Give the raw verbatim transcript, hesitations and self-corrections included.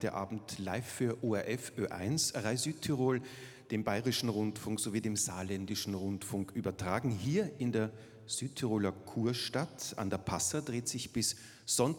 Der Abend live für O R F Ö eins, Rai Südtirol, dem Bayerischen Rundfunk sowie dem Saarländischen Rundfunk übertragen. Hier in der Südtiroler Kurstadt an der Passau dreht sich bis Sonntag